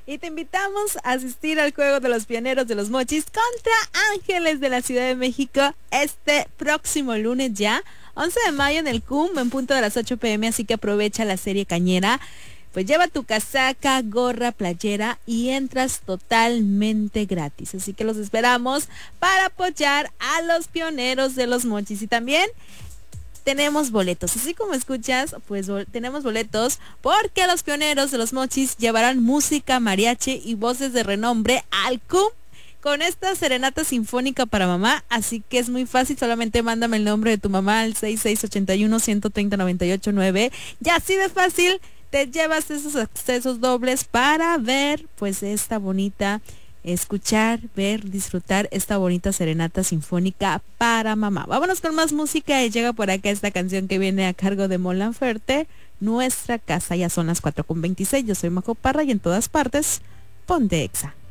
Y te invitamos a asistir al juego de los pioneros de los mochis contra Ángeles de la Ciudad de México este próximo lunes ya, 11 de mayo en el CUM, en punto de las 8 p.m. Así que aprovecha la serie cañera. Pues lleva tu casaca, gorra, playera y entras totalmente gratis. Así que los esperamos para apoyar a los pioneros de los mochis. Y también tenemos boletos, así como escuchas, pues tenemos boletos porque los pioneros de los mochis llevarán música, mariachi y voces de renombre al CUM con esta serenata sinfónica para mamá. Así que es muy fácil, solamente mándame el nombre de tu mamá al 6681-130-989 y así de fácil te llevas esos accesos dobles para ver pues esta bonita, escuchar, ver, disfrutar esta bonita serenata sinfónica para mamá. Vámonos con más música y llega por acá esta canción que viene a cargo de Mon Laferte, Nuestra Casa. Ya son las 4:26. Yo soy Majo Parra y en todas partes, ponte Exa.